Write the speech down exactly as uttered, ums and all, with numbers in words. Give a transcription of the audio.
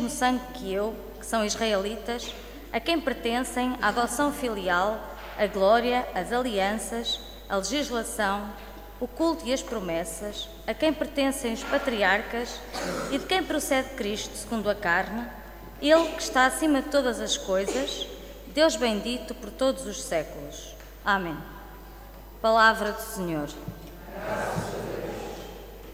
mesmo sangue que eu, que são israelitas, a quem pertencem a adoção filial, a glória, as alianças, a legislação, o culto e as promessas, a quem pertencem os patriarcas e de quem procede Cristo segundo a carne, Ele que está acima de todas as coisas, Deus bendito por todos os séculos. Amém. Palavra do Senhor.